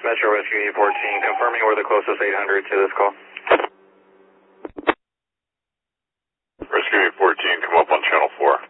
Metro Rescue Unit 14, confirming we're the closest 800 to this call. Rescue Unit 14, come up on channel 4.